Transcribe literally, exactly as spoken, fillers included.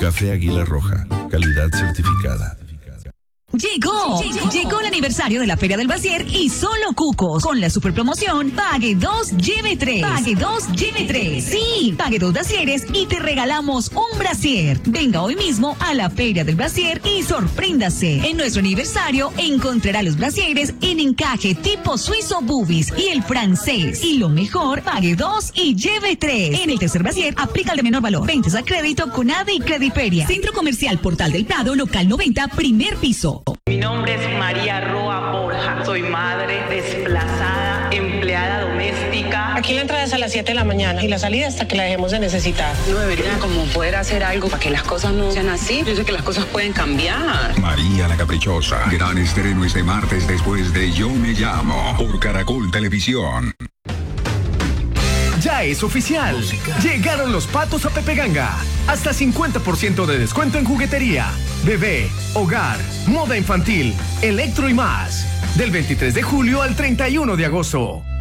Café Águila Roja, calidad certificada. Llegó, llegó el aniversario de la Feria del Brasier y solo Cucos, con la super promoción pague dos, lleve tres. Pague dos, lleve tres. Sí, pague dos brasieres y te regalamos un brasier. Venga hoy mismo a la Feria del Brasier y sorpréndase. En nuestro aniversario encontrará los brasieres en encaje tipo suizo boobies y el francés. Y lo mejor, pague dos y lleve tres. En el tercer brasier aplica el de menor valor. Ventas a crédito con A D E y Crediferia. Centro Comercial Portal del Prado, local noventa, primer piso. Mi nombre es María Roa Borja. Soy madre, desplazada, empleada doméstica. Aquí la entrada es a las siete de la mañana y la salida hasta que la dejemos de necesitar. No deberían como poder hacer algo para que las cosas no sean así. Yo sé que las cosas pueden cambiar. María la Caprichosa. Gran estreno este martes después de Yo Me Llamo por Caracol Televisión. Ya es oficial. Llegaron los patos a Pepe Ganga. Hasta cincuenta por ciento de descuento en juguetería, bebé, hogar, moda infantil, electro y más. Del veintitrés de julio al treinta y uno de agosto.